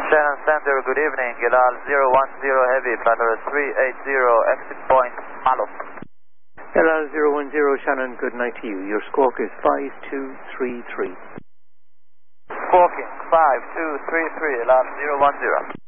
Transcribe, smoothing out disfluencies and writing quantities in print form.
Shannon Center, good evening. Gilal 010 Heavy, Battery 380, exit point Malo. Gilal 010 Shannon, good night to you. Your squawk is 5233. Squawking 5233, Gilal 010.